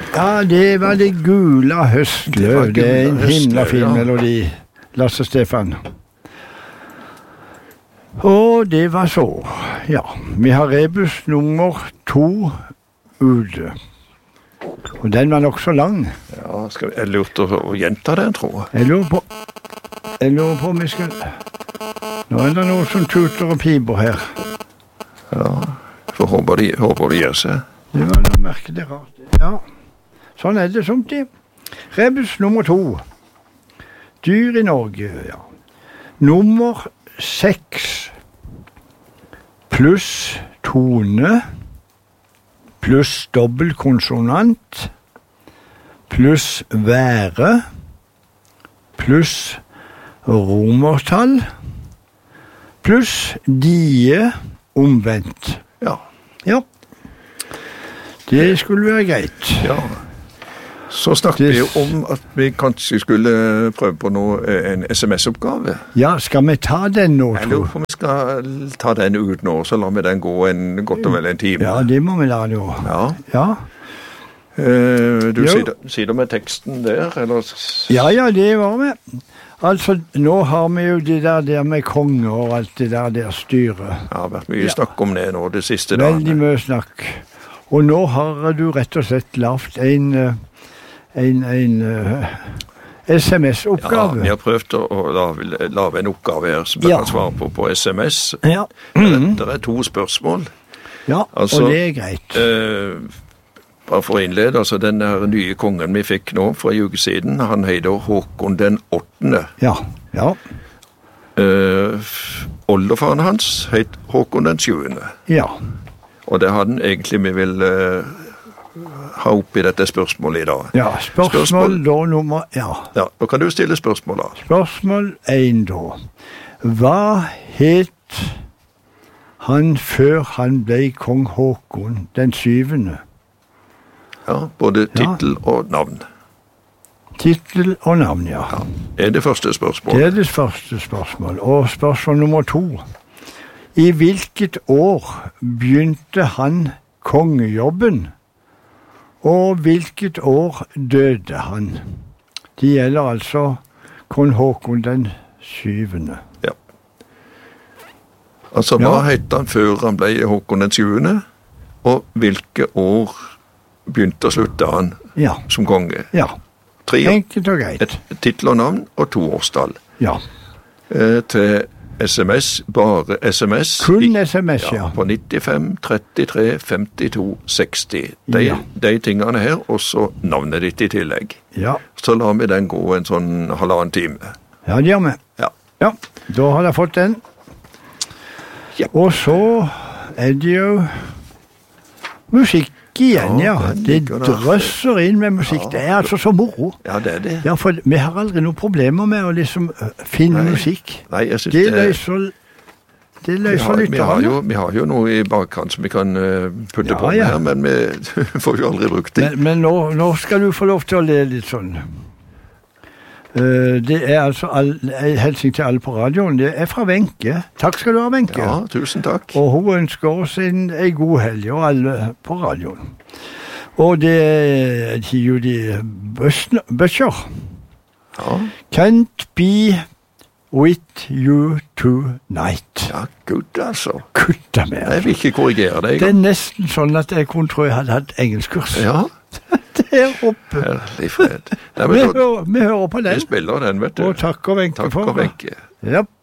Ja, det var det gula høstløv. Det er en himla fin melodi, Lasse Stefan. Og det var så, ja. Vi har rebus nummer 2 ute. Og den var nok så lang. Ja, jeg lurte å gjenta den, tror jeg. Jeg lurer på om vi skal... Nå er det noen som tuter og piber her. Ja, for håper de gjør seg. Det var noe merkelig rart. Ja, sånn er det somt i. Rebus nummer 2. Dyr i Norge, ja. Nummer 6. Pluss tone. Pluss dobbeltkonsonant. Pluss være. Pluss romertall. Pluss die omvendt. Ja. Ja. Det skulle være greit. Ja. Så snakket vi om at vi kanskje skulle prøve på en SMS-oppgave. Ja, skal vi ta den nå, Jeg lurer på om vi skal ta den ut nå, så lar vi den gå godt og vel en time. Ja, det må vi la nå. Ja. Ja. Du sier med teksten der, eller? Ja, det var vi. Altså, nå har vi jo det der med konger og alt det der styret. Det har vært mye snakk om det nå, det siste dagen. Veldig mye snakk. Og nå har du rett og slett lavt en SMS-oppgave. Ja, vi har prøvd å lave en oppgave her som vi kan svare på SMS. Ja. Det er 2 spørsmål. Ja, altså, og det er greit. Bare for å innlede, altså den der nye kongen vi fikk nå for en uke siden, han heter Håkon den 8. Ja. Oldefaren hans het Håkon den 7. Ja. Og det hadde egentlig vi vil ha opp i dette spørsmålet i dag. Ja, spørsmål da nummer, ja. Ja, da kan du stille spørsmål da. Spørsmål 1 da. Hva het han før han ble kong Håkon den 7.? Ja, både titel og navn. Titel og navn, ja. Det er det første spørsmålet. Det er det første spørsmål. Og spørsmål nummer 2. I hvilket år begynte han kongejobben? Og hvilket år døde han? Det gjelder altså kong Håkon den 7. Ja. Altså, hva het han før han ble Håkon den 7. Og hvilke år begynte og sluttet han som konge? Ja, 3, enkelt og greit. Et titel og navn og 2 årstall. Ja. Til SMS, bare SMS. Kun SMS, ja. På 95, 33, 52, 60. De tingene her, og så navnet ditt i tillegg. Ja. Så lar vi den gå en sånn 1,5 time. Ja, det gjør vi. Ja, da har jeg fått den. Ja. Og så er det jo musikk igjen, det drøsser inn med musikk. Det er altså så moro. Ja, det er det. Ja, for vi har aldri noen problemer med å liksom finne musikk. Nei, jeg synes det løser litt av det. Vi har jo noe i bakkant som vi kan putte på her, men vi får jo aldri brukt det. Men nå skal du få lov til å le litt sånn. Det er altså en hilsen til alle på radioen. Det er fra Wenche. Takk skal du ha, Wenche. Ja, tusen takk. Og hun ønsker oss en god helg, og alle på radioen. Og det er jo de bøtter. Ja. Can't be with you tonight. Ja, good altså. Kutta med. Jeg vil ikke korrigere deg. Det er nesten sånn at jeg kunne tro jeg hadde hatt engelskkurs. Ja. Der oppe. Herlig fred. Vi hører på den. Vi spiller den, vet du. Og takker Wenche for. Takker Wenche. Ja.